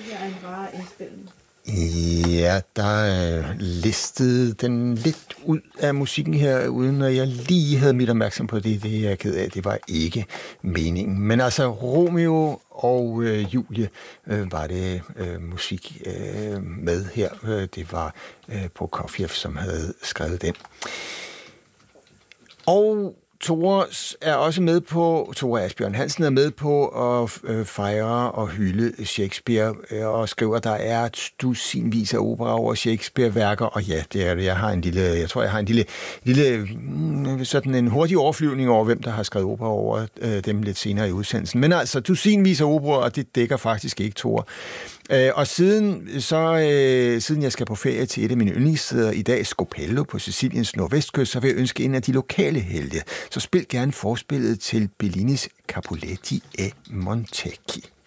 Her er en rar indspilning. Ja, der listede den lidt ud af musikken her, uden at jeg lige havde mit opmærksom på det. Det er jeg ked af. Det var ikke meningen. Men altså, Romeo og Julie var det musik med her. Det var Prokofjev, som havde skrevet den. Og Tore er også med på, Tore Asbjørn Hansen er med på at fejre og hylde Shakespeare og skriver, at der er et dusinvis af opera over Shakespeare-værker, og ja, det er det. Jeg har en lille sådan en hurtig overflyvning over, hvem der har skrevet opera over dem lidt senere i udsendelsen. Men altså, dusinvis af opera, og det dækker faktisk ikke, Tore. Og siden jeg skal på ferie til et af mine yndlingssteder i dag, Scopello på Siciliens nordvestkyst, så vil jeg ønske en af de lokale helte. Så spil gerne forspillet til Bellinis Capuletti e Montecchi.